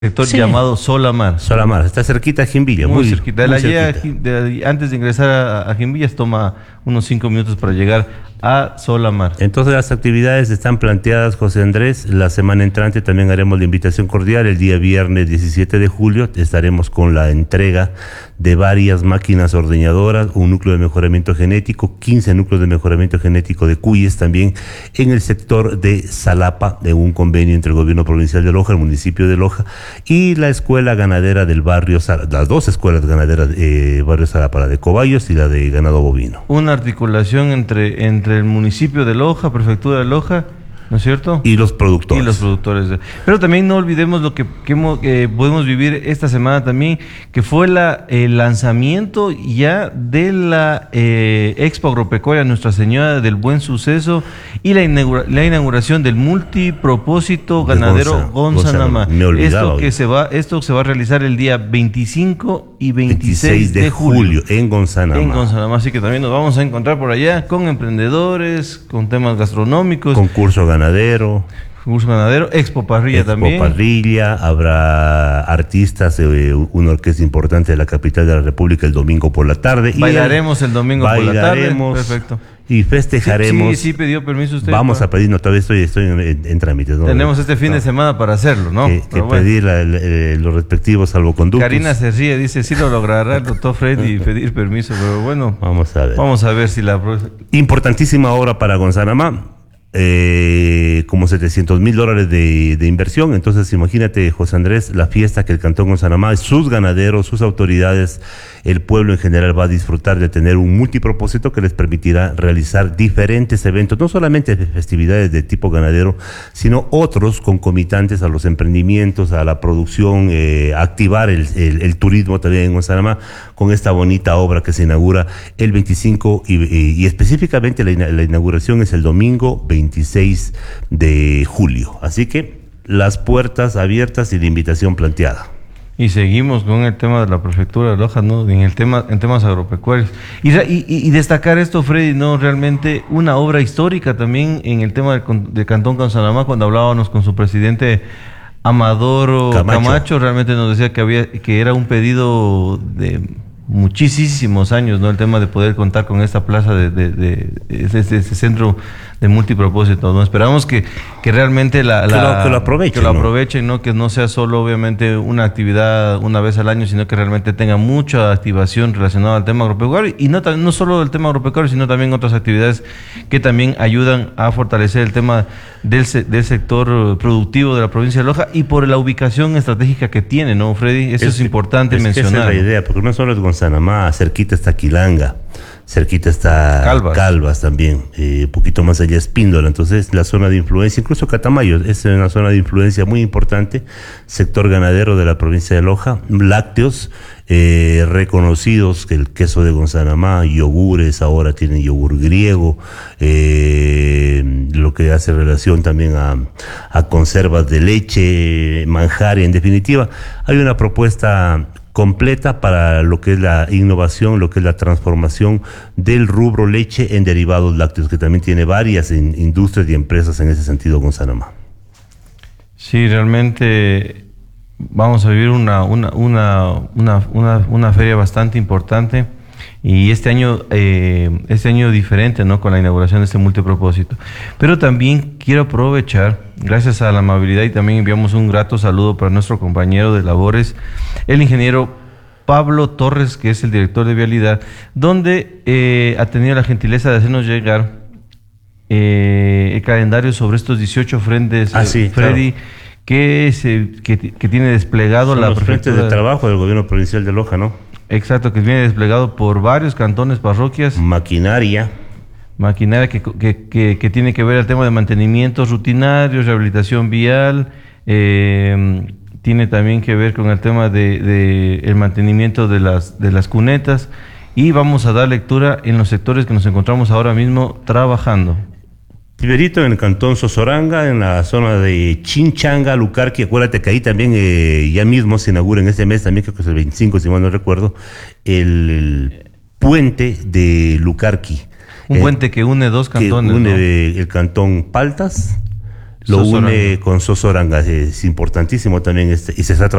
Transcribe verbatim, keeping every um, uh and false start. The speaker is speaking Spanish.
sector Sí. llamado Solamar. Solamar, está cerquita a Jimbilla, Muy, muy, cerquita. De muy la llegada cerquita. a Jim- de- antes de ingresar a, a Jimbillas toma unos cinco minutos para llegar a Solamar. Entonces las actividades están planteadas, José Andrés. La semana entrante también haremos la invitación cordial. El día viernes diecisiete de julio estaremos con la entrega de varias máquinas ordeñadoras, un núcleo de mejoramiento genético, quince núcleos de mejoramiento genético de cuyes también en el sector de Salapa, de un convenio entre el gobierno provincial de Loja, el municipio de Loja y la escuela ganadera del barrio, las dos escuelas ganaderas, eh, barrio Salapa, la de Cobayos y la de ganado bovino. Una articulación entre, entre el municipio de Loja, prefectura de Loja, ¿no es cierto? Y los productores. Y los productores. de- Pero también no olvidemos lo que, que hemos- que podemos vivir esta semana también, que fue la, el lanzamiento ya de la eh, Expo Agropecuaria Nuestra Señora del Buen Suceso y la, inaugura- la inauguración del multipropósito De ganadero Gonza- Gonzanamá. Gonzanamá. Me olvidaba Esto que hoy. se va, esto se va a realizar el día veinticinco y veintiséis, veintiséis de julio en Gonzanamá. En Gonzanamá, así que también nos vamos a encontrar por allá con emprendedores, con temas gastronómicos, Concurso ganadero, concurso ganadero, Expo Parrilla Expo también. Parrilla, habrá artistas, eh, una orquesta importante de la capital de la República el domingo por la tarde. Bailaremos el domingo por la tarde. Bailaremos Perfecto. y festejaremos. Sí, sí, pidió permiso usted. Vamos para- a pedir, no, todavía estoy, estoy en, en- en trámites. ¿no? Tenemos este fin No, de semana para hacerlo, ¿no? Que, que Pero bueno. pedir la- el- eh, los respectivos salvoconductos. Karina se ríe, dice, sí lo logrará el doctor Freddy pedir permiso, pero bueno, Vamos a ver. vamos a ver si la... Importantísima obra para Gonzanamá, eh, como setecientos mil dólares de, de inversión. Entonces imagínate, José Andrés, la fiesta que el Cantón Gonzanamá, sus ganaderos, sus autoridades, el pueblo en general va a disfrutar de tener un multipropósito que les permitirá realizar diferentes eventos, no solamente de festividades de tipo ganadero, sino otros concomitantes a los emprendimientos, a la producción, eh, activar el, el, el turismo también en Gonzanamá con esta bonita obra que se inaugura el veinticinco y, y, y específicamente la, la inauguración es el domingo veintiséis de julio. Así que las puertas abiertas y la invitación planteada. Y seguimos con el tema de la prefectura de Loja, ¿no? En el tema, en temas agropecuarios. Y, re- y, y- y destacar esto, Freddy, ¿no? Realmente una obra histórica también en el tema del, con- del Cantón Gonzanamá, cuando hablábamos con su presidente Amador Camacho. Camacho, realmente nos decía que había, que era un pedido de muchísimos años, ¿no? El tema de poder contar con esta plaza de, de, de, de- de- de ese centro de multipropósito, ¿no? Esperamos que, que realmente la, Que la- lo- que lo aprovechen, que lo ¿no? aprovechen, ¿no? Que no sea solo obviamente una actividad una vez al año, sino que realmente tenga mucha activación relacionada al tema agropecuario y no, ta- no solo el tema agropecuario, sino también otras actividades que también ayudan a fortalecer el tema del, se- del sector eh, productivo de la provincia de Loja y por la ubicación estratégica que tiene, ¿no, Freddy? Eso es, importante es que mencionar. Esa es la ¿no? idea, porque no solo es Gonzanamá, cerquita está Quilanga, cerquita está Calvas. Calvas también, eh, un poquito más allá es Píndola. Entonces la zona de influencia, incluso Catamayo, es una zona de influencia muy importante, sector ganadero de la provincia de Loja, lácteos eh, reconocidos, que el queso de Gonzanamá, yogures, ahora tienen yogur griego, eh, lo que hace relación también a, a conservas de leche, manjar, y en definitiva hay una propuesta completa para lo que es la innovación, lo que es la transformación del rubro leche en derivados lácteos, que también tiene varias in- industrias y empresas en ese sentido, Gonzanamá. Sí, realmente vamos a vivir una, una, una, una, una, una feria bastante importante y este año, eh, este año diferente, ¿no? Con la inauguración de este multipropósito. Pero también quiero aprovechar, gracias a la amabilidad, y también enviamos un grato saludo para nuestro compañero de labores, el ingeniero Pablo Torres, que es el director de Vialidad, donde eh, ha tenido la gentileza de hacernos llegar eh, el calendario sobre estos dieciocho frentes, Ah, eh, sí, Freddy, que, se, que, que tiene desplegado Son la los frentes prefectura. de trabajo del gobierno provincial de Loja, ¿no? Exacto, que viene desplegado por varios cantones, parroquias, Maquinaria, maquinaria que, que, que, que tiene que ver el tema de mantenimientos rutinarios, rehabilitación vial, eh, tiene también que ver con el tema de, de el mantenimiento de las, de las cunetas, y vamos a dar lectura en los sectores que nos encontramos ahora mismo trabajando. Tiberito en el cantón Sosoranga, en la zona de Chinchanga, Lucarqui. Acuérdate que ahí también eh, ya mismo se inaugura en este mes, también creo que es el veinticinco, si mal no recuerdo, el, el puente de Lucarqui. Un eh, puente que une dos que cantones, une ¿no? eh, el cantón Paltas lo une Sosoranga. con Sosoranga. Es importantísimo también este, y se está